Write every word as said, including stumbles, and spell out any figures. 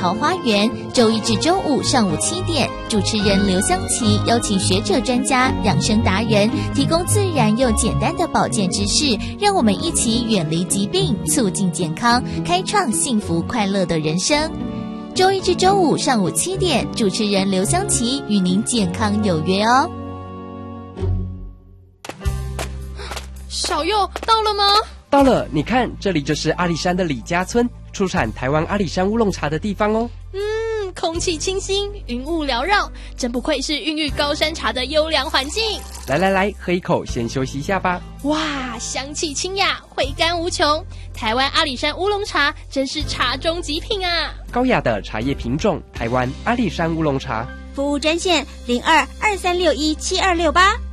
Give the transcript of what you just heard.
桃花源，周一至周五上午七点，主持人刘湘琪邀请学者专家、养生达人，提供自然又简单的保健知识，让我们一起远离疾病，促进健康，开创幸福快乐的人生。周一至周五上午七点，主持人刘湘琪与您健康有约哦。 小佑到了吗？ 到了，你看，这里就是阿里山的李家村，出产台湾阿里山乌龙茶的地方哦。 嗯，空气清新，云雾缭绕，真不愧是孕育高山茶的优良环境。 来来来，喝一口，先休息一下吧。 哇，香气清雅，回甘无穷。台湾阿里山乌龙茶真是茶中极品啊！ 高雅的茶叶品种，台湾阿里山乌龙茶。 服务专线零二二三六一七二六八。